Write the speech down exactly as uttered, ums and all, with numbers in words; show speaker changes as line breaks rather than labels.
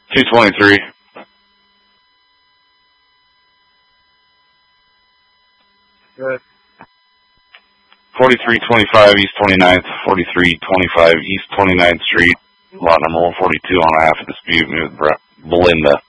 two twenty-three.
Good.
forty-three twenty-five East twenty-ninth, forty-three twenty-five East twenty-ninth Street, lot number one forty-two on a half of dispute, Belinda.